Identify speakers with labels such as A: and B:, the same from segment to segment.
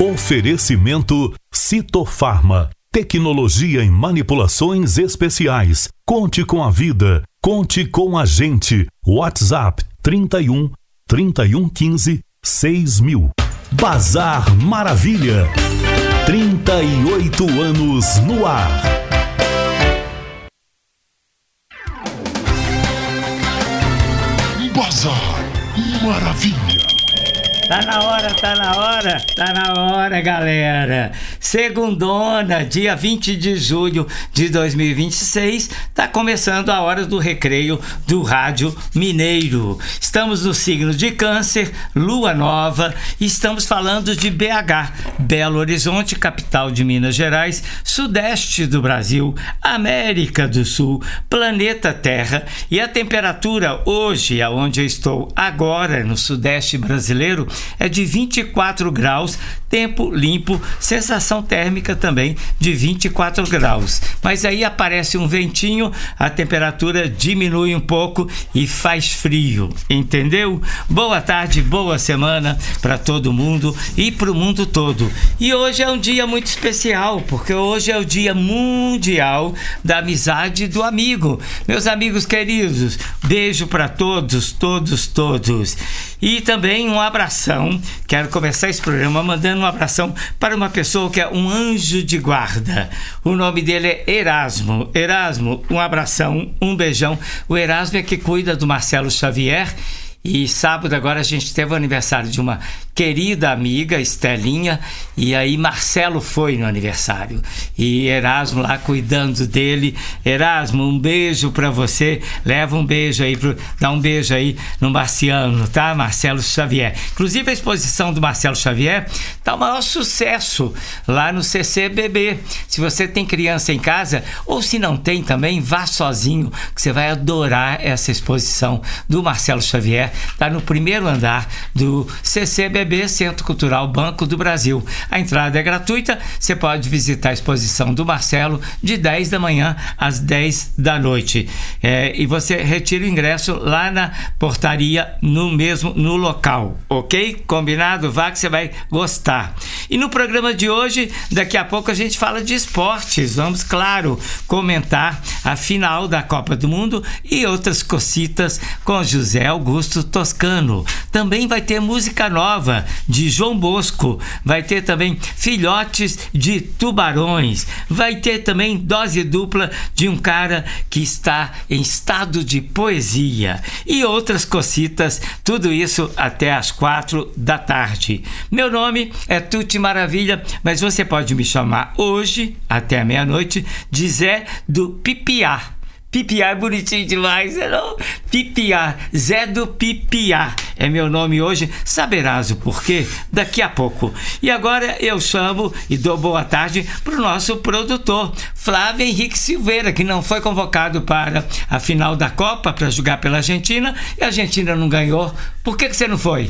A: Oferecimento Citofarma, tecnologia em manipulações especiais. Conte com a vida, conte com a gente. WhatsApp 31 3115 6000. Bazar Maravilha, 38 anos no ar.
B: Bazar Maravilha.
C: Tá na hora, galera. Segundona, dia 20 de julho de 2026, tá começando a hora do recreio do Rádio Mineiro. Estamos no signo de Câncer, lua nova, e estamos falando de BH, Belo Horizonte, capital de Minas Gerais, sudeste do Brasil, América do Sul, planeta Terra, e a temperatura hoje, aonde eu estou agora, no sudeste brasileiro, é de 24 graus, tempo limpo, sensação térmica também de 24 graus. Mas aí aparece um ventinho, a temperatura diminui um pouco e faz frio, entendeu? Boa tarde, boa semana para todo mundo e para o mundo todo. E hoje é um dia muito especial, porque hoje é o Dia Mundial da Amizade do Amigo. Meus amigos queridos, beijo para todos, todos. E também um abração. Quero começar esse programa mandando um abração para uma pessoa que é um anjo de guarda. O nome dele é Erasmo. Erasmo, um abração, um beijão. O Erasmo é que cuida do Marcelo Xavier. E sábado agora a gente teve o aniversário de uma querida amiga, Estelinha, e aí Marcelo foi no aniversário. E Erasmo lá cuidando dele. Erasmo, um beijo pra você. Leva um beijo aí, dá um beijo aí no Marciano, tá? Marcelo Xavier. Inclusive a exposição do Marcelo Xavier tá o maior sucesso lá no CCBB. Se você tem criança em casa, ou se não tem também, vá sozinho, que você vai adorar essa exposição do Marcelo Xavier. Está no primeiro andar do CCBB, Centro Cultural Banco do Brasil. A entrada é gratuita, você pode visitar a exposição do Marcelo de 10 da manhã às 10 da noite. E você retira o ingresso lá na portaria no local, ok? Combinado? Vá que você vai gostar. E no programa de hoje, daqui a pouco a gente fala de esportes. Vamos, claro, comentar a final da Copa do Mundo e outras cocitas com José Augusto Toscano. Também vai ter música nova de João Bosco, vai ter também Filhotes de Tubarões, vai ter também dose dupla de um cara que está em estado de poesia e outras cocitas, tudo isso até às 4 da tarde. Meu nome é Tuti Maravilha, mas você pode me chamar hoje até a meia-noite de Zé do Pipiá. Pipiá é bonitinho demais, não? Pipiá, Zé do Pipiá é meu nome hoje. Saberás o porquê daqui a pouco. E agora eu chamo e dou boa tarde para o nosso produtor, Flávio Henrique Silveira, que não foi convocado para a final da Copa para jogar pela Argentina, e a Argentina não ganhou. Por que você não foi?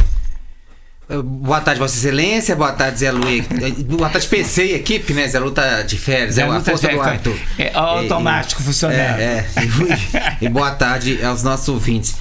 D: Boa tarde, Vossa Excelência. Boa tarde, Zé Lu. Boa tarde, PC e equipe, né? Zé Lu tá de férias.
C: Zé Lu
D: a força do Arthur.
C: É automático funcionando.
D: E boa tarde aos nossos ouvintes.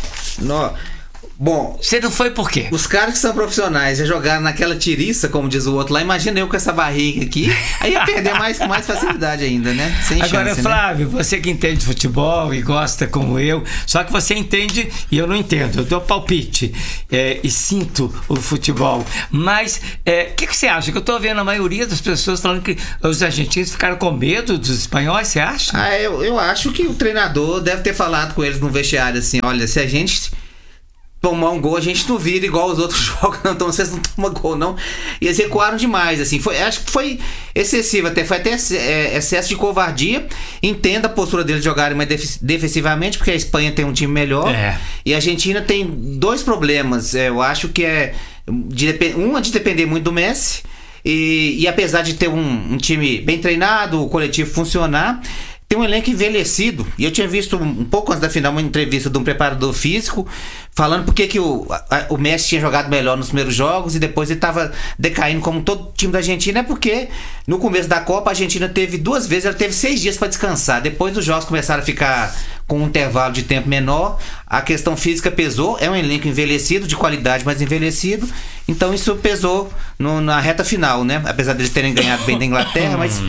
D: Bom,
C: você não foi por quê?
D: Os caras que são profissionais já jogaram naquela tiriça, como diz o outro lá. Imagina eu com essa barriga aqui. Aí ia perder mais facilidade ainda, né? Sem
C: agora,
D: chance,
C: Flávio,
D: né?
C: Você que entende futebol e gosta como eu, só que você entende e eu não entendo. Eu dou palpite e sinto o futebol. Mas o que você acha? Que eu tô vendo a maioria das pessoas falando que os argentinos ficaram com medo dos espanhóis, você acha?
D: Eu acho que o treinador deve ter falado com eles no vestiário assim: olha, se a gente tomar um gol, a gente não vira igual os outros jogos, não. Então vocês não tomam gol, não. E eles recuaram demais, assim. Acho que foi excessivo, foi até excesso de covardia. Entenda a postura deles jogarem mais defensivamente, porque a Espanha tem um time melhor. E a Argentina tem dois problemas. Eu acho que é de depender muito do Messi. E apesar de ter um time bem treinado, o coletivo funcionar, tem um elenco envelhecido. E eu tinha visto um pouco antes da final uma entrevista de um preparador físico falando porque que o Messi tinha jogado melhor nos primeiros jogos e depois ele estava decaindo como todo time da Argentina. É porque no começo da Copa a Argentina teve 2 vezes, ela teve 6 dias para descansar. Depois os jogos começaram a ficar com um intervalo de tempo menor. A questão física pesou, é um elenco envelhecido, de qualidade, mas envelhecido. Então isso pesou na reta final, né? Apesar deles terem ganhado bem da Inglaterra, mas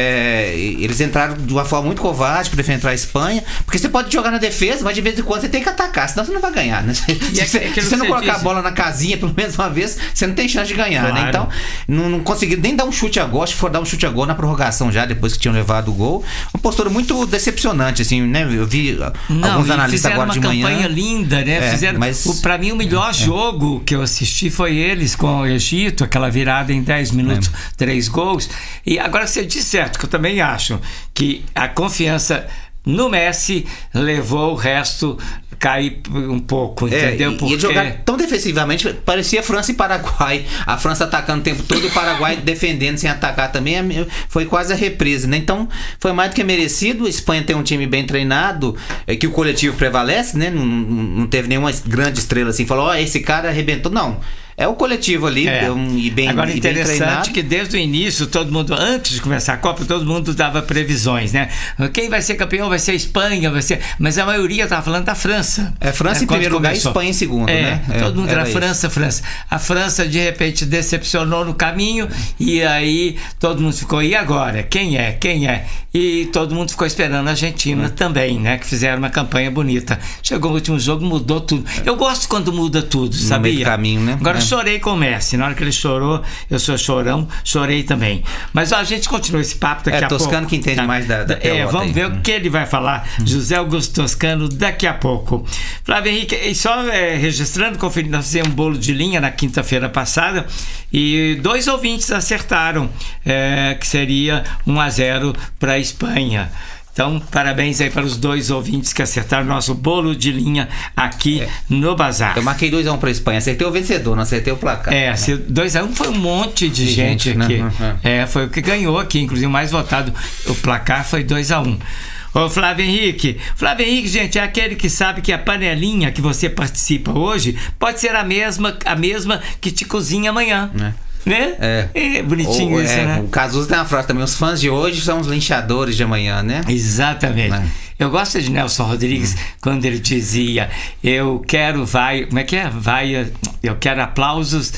D: eles entraram de uma forma muito covarde para enfrentar a Espanha, porque você pode jogar na defesa, mas de vez em quando você tem que atacar, senão você não vai ganhar, né? Se você não colocar a bola na casinha pelo menos uma vez, você não tem chance de ganhar, claro, né? Então não conseguiram nem dar um chute a gol, acho que for dar um chute a gol na prorrogação já, depois que tinham levado o gol. Uma postura muito decepcionante, assim, né? Eu vi alguns analistas agora de manhã.
C: Campanha linda, né? Pra mim o melhor jogo que eu assisti foi eles com o Egito, aquela virada em 10 minutos, 3 gols. E agora você disse certo, que eu também acho que a confiança no Messi levou o resto cair um pouco, entendeu? Porque...
D: E jogar tão defensivamente, parecia França e Paraguai. A França atacando o tempo todo e o Paraguai defendendo sem atacar também. Foi quase a represa, né? Então, foi mais do que merecido. A Espanha tem um time bem treinado, que o coletivo prevalece, né? Não teve nenhuma grande estrela assim, falou, esse cara arrebentou. Não. É o coletivo ali, e bem
C: Agora, interessante
D: treinado.
C: Que desde o início, todo mundo, antes de começar a Copa, todo mundo dava previsões, né? Quem vai ser campeão vai ser a Espanha, mas a maioria estava falando da França.
D: França em primeiro lugar e Espanha em segundo, né?
C: Todo mundo era França. A França, de repente, decepcionou no caminho, e aí todo mundo ficou, e agora? Quem é? E todo mundo ficou esperando a Argentina também, né? Que fizeram uma campanha bonita. Chegou o último jogo, mudou tudo. Eu gosto quando muda tudo, sabia?
D: No meio do caminho, né?
C: Agora, chorei com o Messi. Na hora que ele chorou, eu sou chorão, chorei também. Mas a gente continua esse papo daqui a pouco.
D: Toscano que entende mais da pelota.
C: Vamos ver o que ele vai falar. José Augusto Toscano, daqui a pouco. Flávio Henrique, e só registrando, conferindo, nós fizemos um bolo de linha na quinta-feira passada e 2 ouvintes acertaram, que seria 1-0 para a Espanha. Então, parabéns aí para os 2 ouvintes que acertaram nosso bolo de linha aqui no Bazar.
D: Eu marquei 2-1 para a Espanha, acertei o vencedor, não acertei o placar.
C: 2-1 foi um monte de gente aqui. Né? Foi o que ganhou aqui, inclusive o mais votado. O placar foi 2-1. Ô Flávio Henrique, gente, é aquele que sabe que a panelinha que você participa hoje pode ser a mesma que te cozinha amanhã. Né? Bonitinho isso, né?
D: O Cazuza tem uma frase também: os fãs de hoje são os linchadores de amanhã, né?
C: Exatamente. Eu gosto de Nelson Rodrigues quando ele dizia: eu quero eu quero aplausos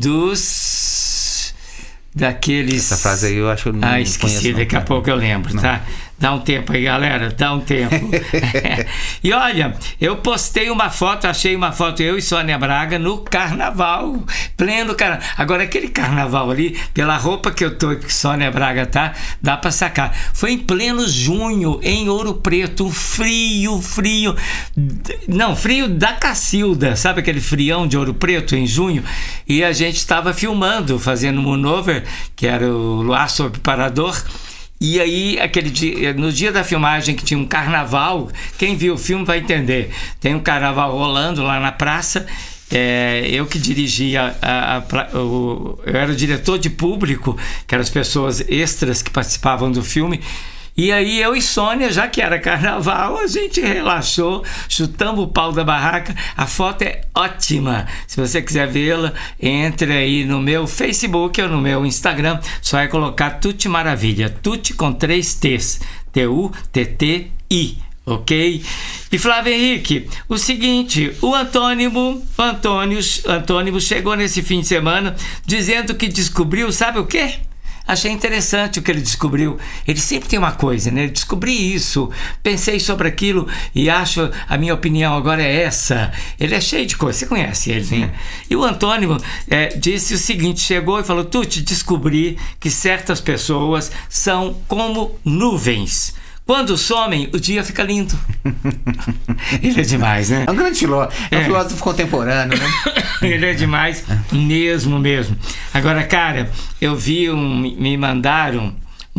C: daqueles.
D: Essa frase aí eu acho que eu não
C: esqueci, daqui a pouco eu lembro, tá? Dá um tempo aí, galera, dá um tempo. E olha, eu postei uma foto, achei uma foto, eu e Sônia Braga no carnaval, pleno carnaval. Agora, aquele carnaval ali, pela roupa que eu tô, que Sônia Braga tá, dá pra sacar. Foi em pleno junho, em Ouro Preto, um frio. Não, frio da Cacilda, sabe aquele frião de Ouro Preto em junho? E a gente estava filmando, fazendo Monover, que era o Luar Sobre o Parador. E aí, no dia da filmagem, que tinha um carnaval, quem viu o filme vai entender. Tem um carnaval rolando lá na praça. Eu que dirigia, eu era o diretor de público, que eram as pessoas extras que participavam do filme. E aí eu e Sônia, já que era carnaval, a gente relaxou, chutamos o pau da barraca. A foto é ótima. Se você quiser vê-la, entre aí no meu Facebook ou no meu Instagram. Só é colocar Tutti Maravilha. Tutti com 3 T's. T-U-T-T-I. Ok? E Flávio Henrique, o seguinte, o Antônimo chegou nesse fim de semana dizendo que descobriu, sabe o quê? Achei interessante o que ele descobriu. Ele sempre tem uma coisa, né? Descobri isso, pensei sobre aquilo e acho, a minha opinião agora é essa. Ele é cheio de coisa, você conhece ele, né? E o Antônimo disse o seguinte, chegou e falou: Tuti, descobri que certas pessoas são como nuvens. Quando somem, o dia fica lindo. Ele é demais, né?
D: É um grande filósofo. É um filósofo contemporâneo, né?
C: Ele é demais, mesmo. Agora, cara, eu vi me mandaram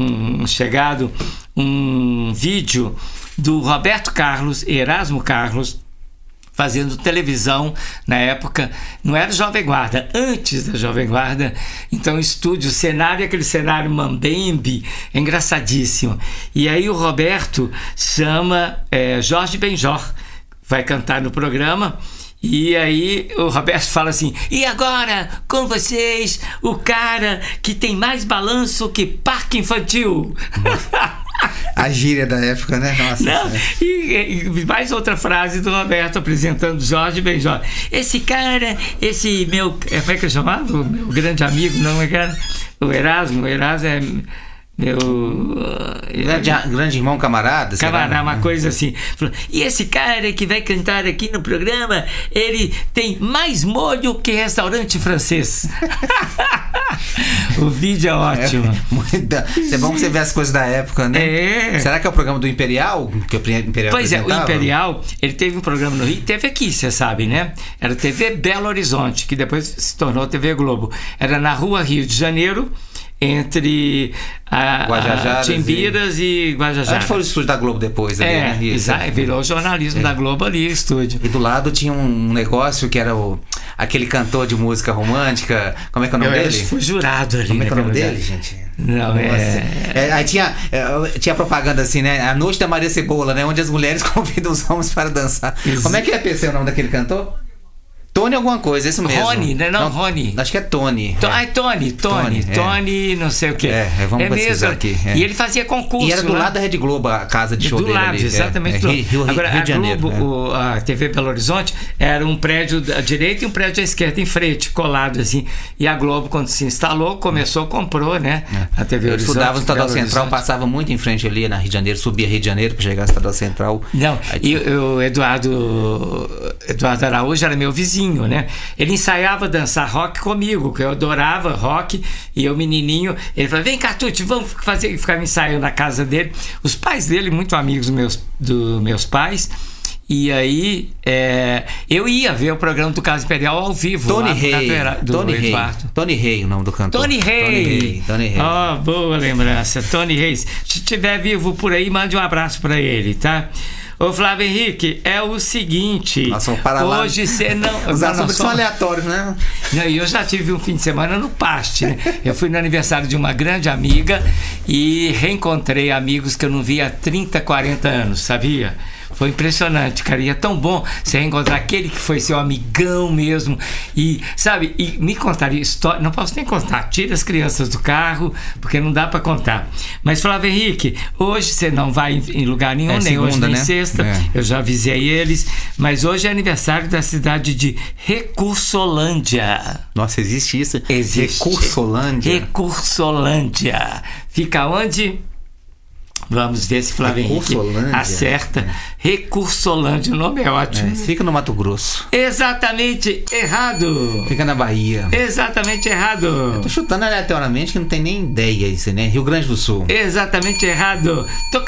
C: um vídeo do Roberto Carlos, Erasmo Carlos, fazendo televisão na época, não era Jovem Guarda, antes da Jovem Guarda. Então, estúdio, o cenário, aquele cenário mambembe, é engraçadíssimo. E aí o Roberto chama Jorge Benjor, vai cantar no programa. E aí o Roberto fala assim: e agora com vocês, o cara que tem mais balanço que parque infantil.
D: A gíria da época, né? Nossa.
C: Não, e mais outra frase do Roberto apresentando Jorge Benjor. Esse cara, esse meu... Como é que eu chamava? O meu grande amigo, não é cara? O Erasmo é... Meu
D: grande irmão camarada,
C: uma coisa assim. E esse cara que vai cantar aqui no programa, ele tem mais molho que restaurante francês. O vídeo é ótimo.
D: É bom que você vê as coisas da época, né? Será que é o programa do Imperial? Que o Imperial
C: pois é, o Imperial, ele teve um programa no Rio, teve aqui, você sabe, né? Era TV Belo Horizonte, que depois se tornou TV Globo. Era na Rua Rio de Janeiro, entre Timbiras e Guajajara.
D: Onde foi o estúdio da Globo depois? Ali, né?
C: Virou o jornalismo da Globo ali, o estúdio.
D: E do lado tinha um negócio que era aquele cantor de música romântica. Como é que é o nome dele?
C: Foi jurado ali.
D: Como é que é o nome dele, gente?
C: Não,
D: aí tinha propaganda assim, né? A Noite da Maria Cebola, né? Onde as mulheres convidam os homens para dançar. Como é que é, PC, o nome daquele cantor? Tony alguma coisa, isso mesmo.
C: Rony, né? Não, Rony.
D: Acho que é Tony.
C: Tony, não sei o que.
D: Vamos pesquisar aqui.
C: E ele fazia concurso.
D: E era do lado da Rede Globo, a casa de show dele. Do lado,
C: ali. Exatamente. Agora, Rio de Janeiro, Globo, a TV Belo Horizonte, era um prédio à direita e um prédio à esquerda, em frente, colado assim. E a Globo, quando se instalou, comprou, né? A TV Horizonte.
D: Eu estudava no Estadual Central, passava muito em frente ali na Rio de Janeiro, subia Rio de Janeiro para chegar no Estadual Central.
C: Não, e o Eduardo Araújo era meu vizinho, né? Ele ensaiava dançar rock comigo, que eu adorava rock, e eu menininho, ele falou, vem cá, Tuti, vamos ficar ensaiando na casa dele. Os pais dele, muito amigos dos meus pais, e aí eu ia ver o programa do Casa Imperial ao vivo.
D: Tony Rey, o nome do cantor.
C: Tony Rey. Oh, boa lembrança, Tony Rey. Se estiver vivo por aí, mande um abraço para ele, tá? Ô Flávio Henrique, é o seguinte,
D: nossa, para lá.
C: Hoje você não...
D: Os assuntos são aleatórios, né?
C: Não, eu já tive um fim de semana no Paste, né? Eu fui no aniversário de uma grande amiga e reencontrei amigos que eu não via há 30, 40 anos, sabia? Foi impressionante, cara, e é tão bom você encontrar aquele que foi seu amigão mesmo e, sabe, e me contar história, não posso nem contar, tira as crianças do carro, porque não dá pra contar. Mas, Flávio Henrique, hoje você não vai em lugar nenhum, nem segunda, hoje, nem sexta, eu já avisei eles, mas hoje é aniversário da cidade de Recursolândia.
D: Nossa, existe isso?
C: Existe. Recursolândia. Fica onde? Vamos ver se Flávio Henrique acerta. Recursolândia, o nome é ótimo.
D: Fica no Mato Grosso.
C: Exatamente errado.
D: Fica na Bahia.
C: Exatamente errado.
D: Eu tô chutando aleatoriamente que não tem nem ideia isso, né? Rio Grande do Sul.
C: Exatamente errado.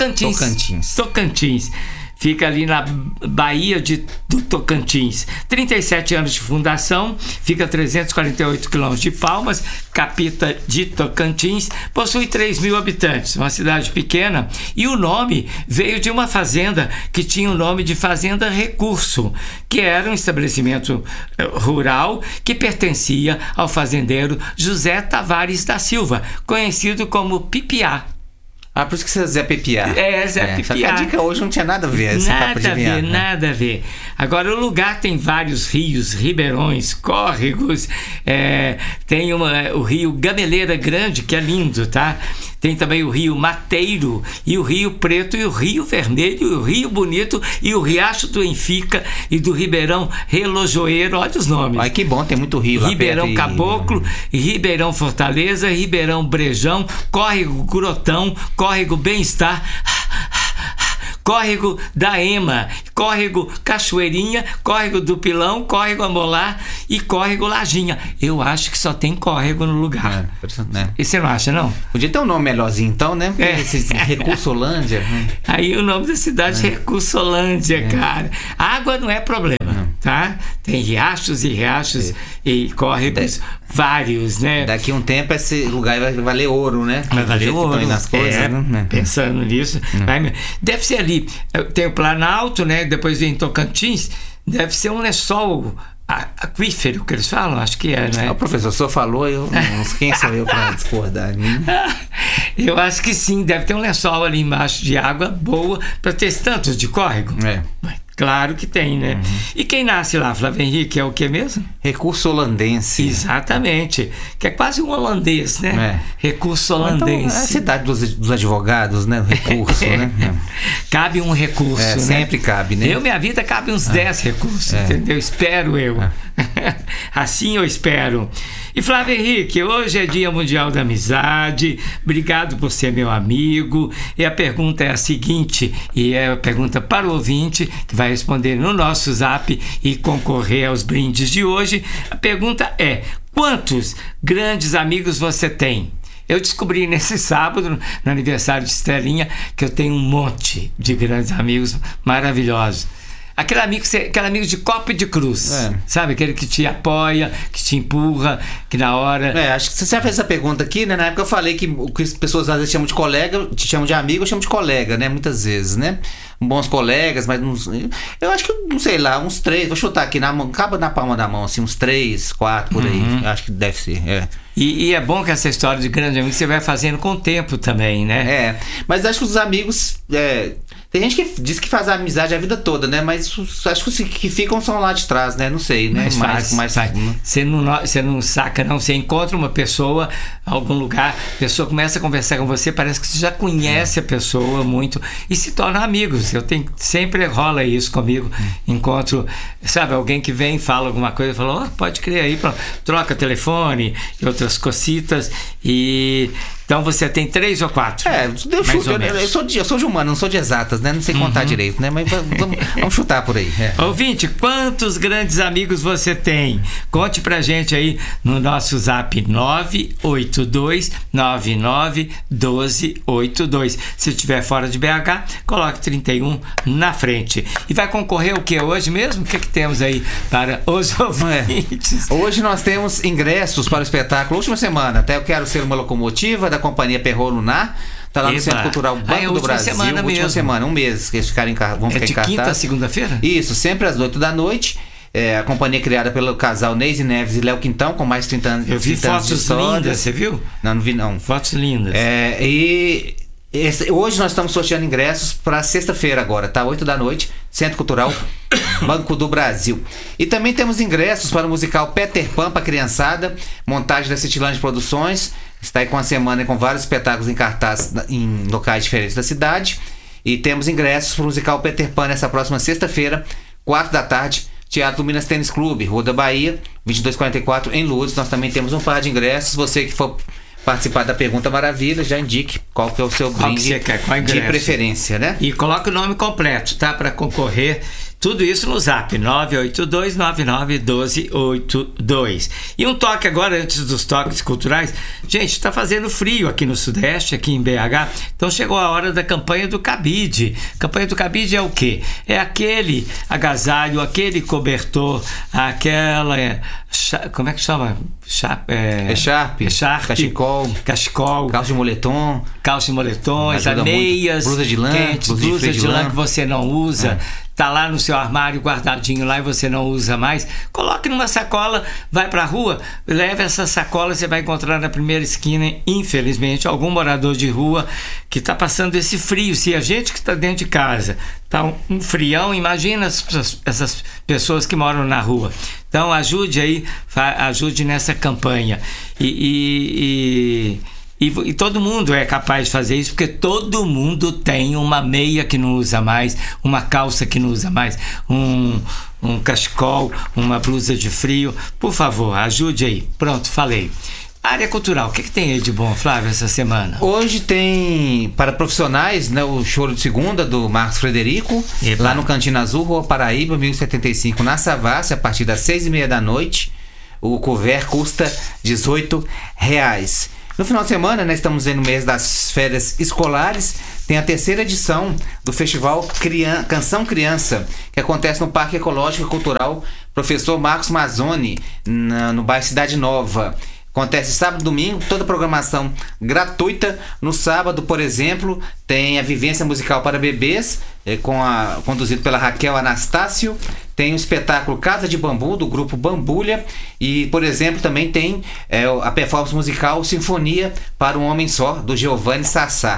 C: Tocantins. Fica ali na Bahia do Tocantins. 37 anos de fundação, fica a 348 quilômetros de Palmas, capital de Tocantins, possui 3.000 habitantes, uma cidade pequena, e o nome veio de uma fazenda que tinha o nome de Fazenda Recurso, que era um estabelecimento rural que pertencia ao fazendeiro José Tavares da Silva, conhecido como Pipiá.
D: Ah, por isso que você é Zé Pipiá.
C: Zé Pipiá.
D: A dica hoje não tinha nada a ver.
C: Nada a ver. Agora, o lugar tem vários rios, ribeirões, córregos. Tem o rio Gameleira Grande, que é lindo, tá? Tem também o Rio Mateiro, e o Rio Preto, e o Rio Vermelho, e o Rio Bonito, e o Riacho do Benfica, e do Ribeirão Relojoeiro. Olha os nomes.
D: Ai, que bom, tem muito rio lá.
C: Ribeirão Caboclo, Ribeirão Fortaleza, Ribeirão Brejão, Córrego Grotão, Córrego Bem-Estar, Córrego da Ema, Córrego Cachoeirinha, Córrego do Pilão, Córrego Amolar e Córrego Lajinha. Eu acho que só tem córrego no lugar. E você não acha, não?
D: Podia ter um nome melhorzinho então, né? Recursolândia.
C: Aí o nome da cidade é Recursolândia, cara. Água não é problema, tá? Tem riachos e córregos vários, né?
D: Daqui a um tempo esse lugar vai valer ouro, né?
C: Vai valer ouro.
D: Nas coisas, né?
C: Pensando nisso. Deve ser ali. Tem o Planalto, né? Depois vem Tocantins. Deve ser um lençol aquífero que eles falam, acho que é, né?
D: O professor só falou, quem sou eu para discordar?
C: Eu acho que sim, deve ter um lençol ali embaixo de água boa para ter tantos de córrego. Claro que tem, né? E quem nasce lá, Flávio Henrique, é o que mesmo?
D: Recurso holandense.
C: Exatamente. Que é quase um holandês, né? Recurso holandense.
D: Então, é a cidade dos advogados, né? Recurso, né?
C: Cabe um recurso, né?
D: Sempre cabe, né?
C: Minha vida cabe uns 10 recursos, entendeu? Espero eu. Assim eu espero. E Flávio Henrique, hoje é Dia Mundial da Amizade. Obrigado por ser meu amigo. E a pergunta é a seguinte, e é a pergunta para o ouvinte, que vai responder no nosso zap e concorrer aos brindes de hoje. A pergunta é: quantos grandes amigos você tem? Eu descobri nesse sábado, no aniversário de Estelinha, que eu tenho um monte de grandes amigos maravilhosos. Aquele amigo de copo e de cruz, sabe? Aquele que te apoia, que te empurra, que na hora...
D: acho que você já fez essa pergunta aqui, né? Na época eu falei que as pessoas às vezes chamam de colega, te chamam de amigo, eu chamo de colega, né? Muitas vezes, né? Bons colegas, mas eu acho que, não sei lá, uns 3, vou chutar aqui, acaba na palma da mão, assim, uns 3, 4, por aí. Acho que deve ser,
C: E é bom que essa história de grande amigo você vai fazendo com o tempo também, né?
D: Mas acho que os amigos... Tem gente que diz que faz a amizade a vida toda, né? Mas acho que os que ficam são lá de trás, né? Não sei, né?
C: Você não saca, não. Você encontra uma pessoa em algum lugar, a pessoa começa a conversar com você, parece que você já conhece a pessoa muito e se torna amigos. Sempre rola isso comigo. Encontro, sabe, alguém que vem, fala alguma coisa, fala, pode crer aí, pronto. Troca telefone e outras cositas. E então você tem 3 ou 4?
D: Eu sou de humano, não sou de exatas, né? Não sei contar direito, né? Mas vamos chutar por aí.
C: Ouvinte, quantos grandes amigos você tem? Conte pra gente aí no nosso zap 982991282. Se estiver fora de BH, coloque 31 na frente. E vai concorrer o que hoje mesmo? O que temos aí para os ouvintes?
D: Hoje nós temos ingressos para o espetáculo Última Semana, Até Eu Quero Ser Uma Locomotiva, da Companhia Perrot Lunar. Tá lá no Centro Cultural Banco do Brasil. Última semana, um mês que eles vão ficar em cartaz.
C: De quinta a segunda-feira?
D: Isso, sempre às 8 da noite. A companhia criada pelo casal Neise Neves e Léo Quintão, com mais de 30 anos.
C: Eu vi fotos lindas, você viu?
D: Não vi não.
C: Fotos lindas.
D: Hoje nós estamos sorteando ingressos para sexta-feira agora, tá? 8 da noite, Centro Cultural Banco do Brasil. E também temos ingressos para o musical Peter Pan para criançada, montagem da Citilândia Produções. Está aí com uma semana com vários espetáculos em cartaz em locais diferentes da cidade. E temos ingressos para o musical Peter Pan nessa próxima sexta-feira, 4 da tarde, Teatro Minas Tênis Clube, Rua da Bahia, 2244, em Lourdes. Nós também temos um par de ingressos. Você que for participar da Pergunta Maravilha, já indique qual que é o seu brinde de preferência, né?
C: E coloque o nome completo, tá? Para concorrer. Tudo isso no zap 982991282. E um toque agora, antes dos toques culturais. Gente, está fazendo frio aqui no Sudeste, aqui em BH. Então chegou a hora da campanha do cabide. A campanha do cabide é o quê? É aquele agasalho, aquele cobertor, aquela... como é que chama?
D: Echarpe, cachecol, calça de moletom,
C: meias,
D: blusa de lã,
C: blusa de lã que você não usa. Tá lá no seu armário guardadinho lá e você não usa mais, coloque numa sacola, vai pra rua, leve essa sacola, você vai encontrar na primeira esquina, infelizmente, algum morador de rua que tá passando esse frio. Se a gente que está dentro de casa tá um frião, imagina essas pessoas que moram na rua. Então ajude aí, ajude nessa campanha. E todo mundo é capaz de fazer isso, porque todo mundo tem uma meia que não usa mais, uma calça que não usa mais, um cachecol, uma blusa de frio. Por favor, ajude aí. Pronto, falei. Área cultural, o que tem aí de bom, Flávio, essa semana?
D: Hoje tem, para profissionais, né, o Choro de Segunda, do Marcos Frederico. Epa. Lá no Cantina Azul, Rua Paraíba, 1075, na Savassi, a partir das 6h30 da noite. O couvert custa R$18. No final de semana, né, estamos no mês das férias escolares, tem a 3ª edição do Festival Canção Criança, que acontece no Parque Ecológico e Cultural Professor Marcos Mazzoni, no bairro Cidade Nova. Acontece sábado e domingo, toda a programação gratuita. No sábado, por exemplo, tem a vivência musical para bebês, conduzido pela Raquel Anastácio. Tem o espetáculo Casa de Bambu, do grupo Bambulha. E, por exemplo, também tem a performance musical Sinfonia para um Homem Só, do Giovanni Sassá.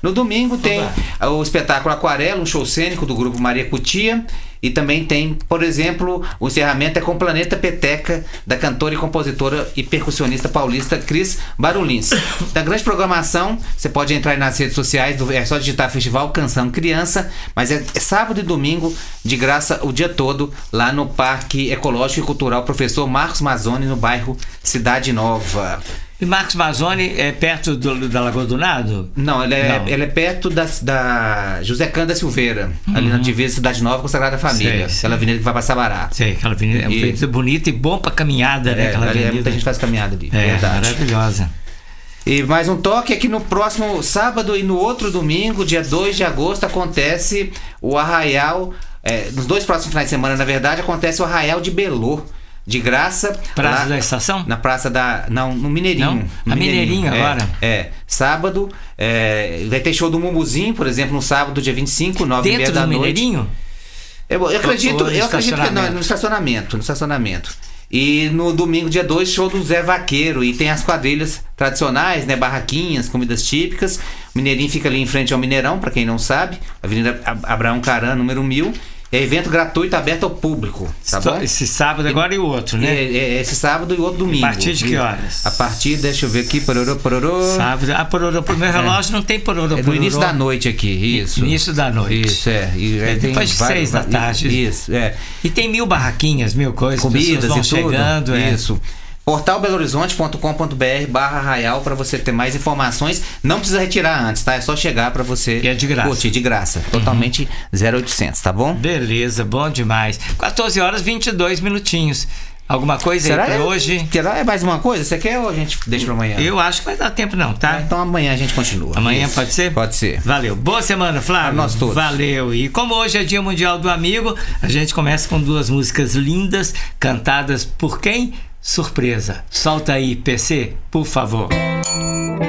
D: No domingo tem o espetáculo Aquarela, um show cênico do grupo Maria Cutia. E também tem, por exemplo, o encerramento é com Planeta Peteca, da cantora e compositora e percussionista paulista Cris Barulins. Da grande programação, você pode entrar aí nas redes sociais, é só digitar Festival Canção Criança, mas é sábado e domingo, de graça, o dia todo, lá no Parque Ecológico e Cultural Professor Marcos Mazzoni, no bairro Cidade Nova.
C: E Marcos Mazzoni é perto da Lagoa do Nado?
D: Não, ele é perto da José Cândido Silveira, ali na divisa Cidade Nova com Sagrada Família. Aquela avenida que vai para Sabará.
C: Sei, aquela avenida é uma avenida bonita e bom para caminhada, né? Aquela avenida.
D: Muita gente faz caminhada ali, verdade.
C: Maravilhosa.
D: E mais um toque é que no próximo sábado e no outro domingo, dia 2 de agosto, acontece o Arraial. Nos dois próximos finais de semana, na verdade, acontece o Arraial de Belô. De graça.
C: Praça da Estação?
D: Na Praça da... Não, no Mineirinho.
C: Não? Mineirinho agora?
D: Sábado, vai ter show do Mumuzinho, por exemplo, no sábado, dia 25, 9h30 da noite.
C: Dentro do Mineirinho?
D: Eu acredito que não, no estacionamento. E no domingo, dia 2, show do Zé Vaqueiro. E tem as quadrilhas tradicionais, né? Barraquinhas, comidas típicas. O Mineirinho fica ali em frente ao Mineirão, pra quem não sabe. Avenida Abraão Caran, número 1000. É evento gratuito, aberto ao público, tá bom?
C: Esse sábado agora e o outro, né?
D: Esse sábado e o outro domingo.
C: A partir de que horas?
D: A partir, deixa eu ver aqui, pororô.
C: Sábado, pororô, pro meu relógio não tem pororô.
D: É no início da noite aqui, isso.
C: Início da noite.
D: Isso,
C: depois de 6 da tarde.
D: Isso,
C: E tem 1000 barraquinhas, 1000 coisas.
D: Comidas
C: vão
D: e tudo.
C: chegando.
D: Isso. portalbelohorizonte.com.br/arraial para você ter mais informações. Não precisa retirar antes, tá? É só chegar para você
C: e é de graça.
D: Curtir de graça. Totalmente 0800, tá bom?
C: Beleza, bom demais. 14h22. Alguma coisa
D: Será
C: aí pra hoje?
D: É mais uma coisa? Você quer ou a gente deixa pra amanhã?
C: Eu acho que vai dar tempo não, tá?
D: Então amanhã a gente continua.
C: Amanhã pode ser?
D: Pode ser.
C: Valeu. Boa semana, Flávio.
D: A nós todos.
C: Valeu. E como hoje é Dia Mundial do Amigo, a gente começa com 2 músicas lindas, cantadas por quem? Surpresa. Solta aí, PC, por favor.